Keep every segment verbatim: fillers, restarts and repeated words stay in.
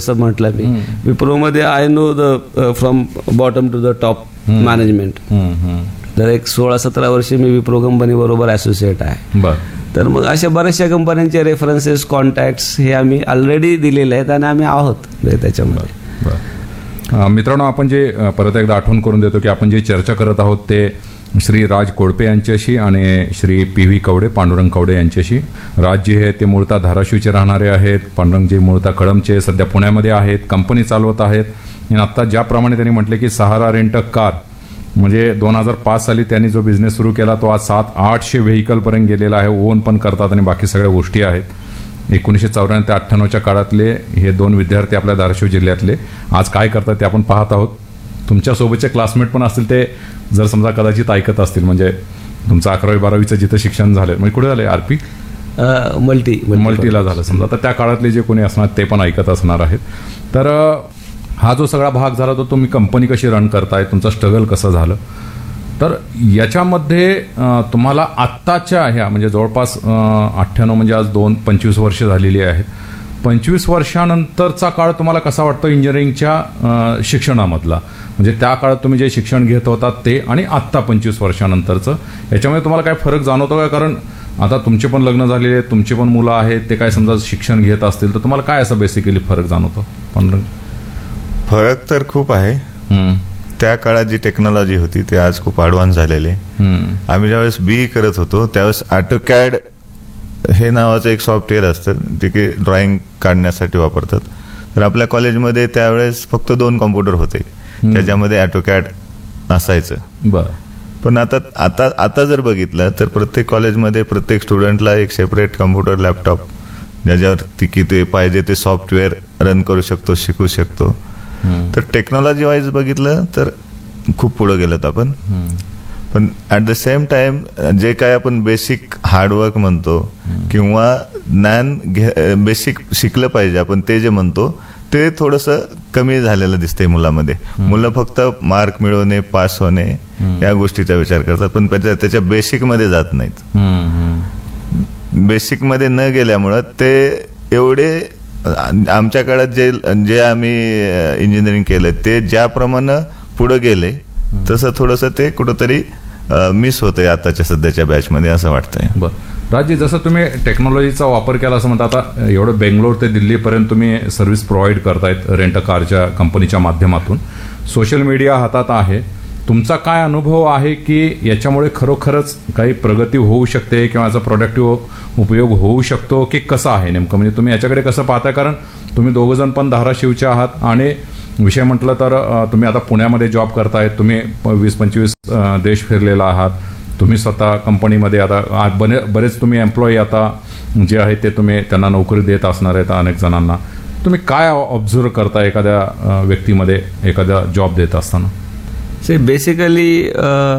जसं म्हटलं मी, विप्रोमध्ये I know the from bottom to the top management. तर एक सोळा सतरा वर्षे मी विप्रो कंपनी बरोबर असोसिएट आहे. तर मग अशा बऱ्याचशा कंपन्यांचे रेफरन्सेस, कॉन्टॅक्ट्स हे आम्ही ऑलरेडी दिलेले आहेत आणि आम्ही आहोत त्याच्यामध्ये. मित्रांनो, आपण जे परत एकदा आठवण करून देतो की आपण जे चर्चा करत आहोत ते श्री राज कोळपे यांच्याशी आणि श्री पी व्ही कवडे, पांडुरंग कवडे यांच्याशी. राज जे आहे ते मूळतः धाराशिवचे राहणारे आहेत. पांडुरंग जे मूळतः कळमचे, सध्या पुण्यामध्ये आहेत, कंपनी चालवत आहेत. आणि आत्ता ज्याप्रमाणे त्यांनी म्हटले की सहारा रेंट अ कार म्हणजे दोन हजार पाच साली त्यांनी जो बिझनेस सुरू केला तो आज सात आठशे व्हेकलपर्यंत गेलेला आहे. ओन पण करतात आणि बाकी सगळ्या गोष्टी आहेत. एकोणीसशे चौऱ्याण्णव ते अठ्ठ्याण्णवच्या काळातले हे दोन विद्यार्थी आपल्या धाराशिव जिल्ह्यातले आज काय करतात ते आपण पाहत आहोत. तुमच्यासोबतचे क्लासमेट पण असतील ते जर समजा कदाचित ऐकत असतील, म्हणजे तुमचं अकरावी बारावीचं जिथं शिक्षण झालं म्हणजे कुठे झालं, आरपी मल्टी मल्टीला झालं समजा, तर त्या काळातले जे कोणी असणार ते पण ऐकत असणार आहेत. तर हा जो सगळा भाग झाला तो तुम्ही कंपनी कशी रन करताय, तुमचं स्ट्रगल कसं झालं, तर याच्यामध्ये तुम्हाला आत्ताच्या ह्या म्हणजे जवळपास अठ्ठ्याण्णव म्हणजे आज दोन पंचवीस वर्ष झालेली आहेत. पंचवीस वर्षानंतरचा काळ तुम्हाला कसा वाटतो इंजिनिअरिंगच्या शिक्षणामधला, म्हणजे त्या काळात तुम्ही जे शिक्षण घेत होता ते आणि आत्ता पंचवीस वर्षानंतरचं याच्यामध्ये तुम्हाला काय फरक जाणवतो का? कारण आता तुमचे पण लग्न झालेले आहेत, तुमची पण मुलं आहेत, ते काय समजा शिक्षण घेत असतील तर तुम्हाला काय असं बेसिकली फरक जाणवतो? पण फरक तर खूप आहे. त्या काळात जी टेक्नॉलॉजी होती ते आज खूप ॲडव्हान्स झालेले. आम्ही ज्यावेळेस बी करत होतो त्यावेळेस ऑटोकॅड हे नावाचं एक सॉफ्टवेअर असतं जे की ड्रॉइंग काढण्यासाठी वापरतात. तर आपल्या कॉलेजमध्ये त्यावेळेस फक्त दोन कॉम्प्युटर होते त्याच्यामध्ये ऑटोकॅड असायचं. बरं. पण आता आता आता जर बघितलं तर प्रत्येक कॉलेजमध्ये प्रत्येक स्टुडंटला एक सेपरेट कॉम्प्युटर, लॅपटॉप ज्याच्यावर किती पाहिजे ते सॉफ्टवेअर रन करू शकतो, शिकू शकतो. तर टेक्नॉलॉजी वाईज बघितलं तर खूप पुढे गेलोत आपण. पण ॲट द सेम टाइम जे काय आपण बेसिक हार्डवर्क म्हणतो किंवा ज्ञान बेसिक शिकलं पाहिजे आपण ते जे म्हणतो ते थोडंसं कमी झालेलं दिसतंय मुलामध्ये. मुलं फक्त मार्क मिळवणे, पास होणे या गोष्टीचा विचार करतात पण त्याच्या बेसिकमध्ये जात नाहीत. बेसिकमध्ये न गेल्यामुळं ते एवढे आमच्या काळात जे जे आम्ही इंजिनिअरिंग केलं ते ज्याप्रमाणे पुढे गेले तसं थोडंसं ते कुठंतरी मिस होतंय आताच्या सध्याच्या बॅचमध्ये असं वाटतंय. बरं. राजी, जसं तुम्ही टेक्नॉलॉजीचा वापर केला असं म्हणता, आता एवढं बेंगलोर ते दिल्लीपर्यंत तुम्ही सर्व्हिस प्रोव्हाइड करतायत रेंट कारच्या कंपनीच्या माध्यमातून, सोशल मीडिया हातात आहे, तुमचा काय अनुभव आहे की याच्यामुळे खरोखरच काही प्रगती होऊ शकते किंवा याचा प्रोडक्टिव्ह उपयोग होऊ शकतो की कसं आहे नेमकं, म्हणजे तुम्ही याच्याकडे कसं पाहताय? कारण तुम्ही दोघंजण पण धाराशिवचे आहात आणि विषय म्हटलं तर तुम्ही आता पुण्यामध्ये जॉब करतायत, तुम्ही वीस पंचवीस देश फिरलेला आहात, तुम्ही स्वतः कंपनीमध्ये आता बने बरेच तुम्ही एम्प्लॉई आता जे आहेत ते तुम्ही त्यांना नोकरी देत असणार आहेत अनेक जणांना. तुम्ही काय ऑब्झर्व करता एखाद्या व्यक्तीमध्ये एखाद्या जॉब देत असताना? से बेसिकली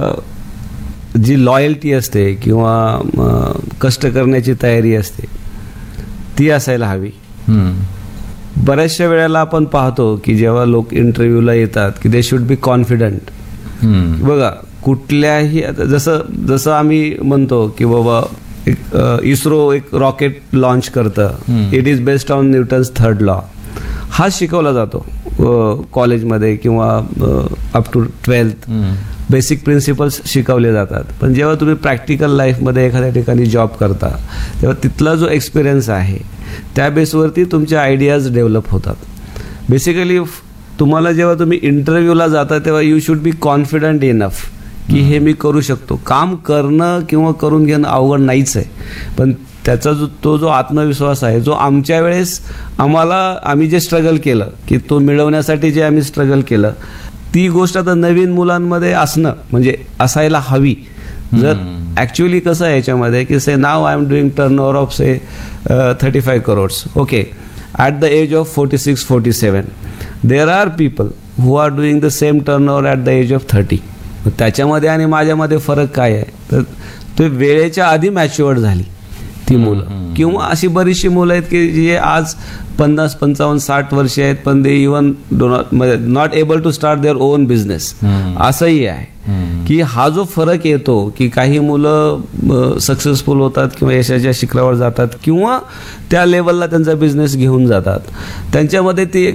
जी लॉयल्टी असते किंवा कष्ट करण्याची तयारी असते ती असायला हवी. बऱ्याचशा वेळेला आपण पाहतो की जेव्हा लोक इंटरव्ह्यूला येतात की दे शुड बी कॉन्फिडंट. बघा, कुठल्याही जसं जसं आम्ही म्हणतो की बाबा एक इस्रो एक रॉकेट लॉन्च करतं, it is based on Newton's third law. हा शिकवला जातो कॉलेजमध्ये किंवा up to twelfth basic principles शिकवले जातात. पण जेव्हा तुम्ही प्रॅक्टिकल लाईफमध्ये एखाद्या ठिकाणी जॉब करता तेव्हा तिथला जो एक्सपिरियन्स आहे त्या बेसवरती तुमच्या आयडियाज डेव्हलप होतात. बेसिकली तुम्हाला जेव्हा तुम्ही इंटरव्ह्यूला जाता तेव्हा you should be confident enough की हे मी करू शकतो. काम करणं किंवा करून घेणं अवघड नाहीच आहे, पण त्याचा जो तो जो आत्मविश्वास आहे जो आमच्या वेळेस आम्हाला आम्ही जे स्ट्रगल केलं की तो मिळवण्यासाठी जे आम्ही स्ट्रगल केलं ती गोष्ट आता नवीन मुलांमध्ये असणं म्हणजे असायला हवी. जर ॲक्च्युली कसं आहे याच्यामध्ये की से नाव I am doing turn over of say thirty five crores okay at the age of forty six forty seven there are people who R doing the same turn over at the age of thirty. त्याच्यामध्ये आणि माझ्यामध्ये फरक काय आहे तर ते वेळेच्या आधी मॅच्युअर्ड झाली ती मुलं, किंवा अशी बरीचशी मुलं आहेत की जे आज पन्नास पंचावन्न साठ वर्षे आहेत पण they even do not not able to start their own business. असंही आहे की हा जो फरक येतो की काही मुलं सक्सेसफुल होतात किंवा यशाच्या शिखरावर जातात किंवा त्या लेवलला त्यांचा बिझनेस घेऊन जातात, त्यांच्यामध्ये ती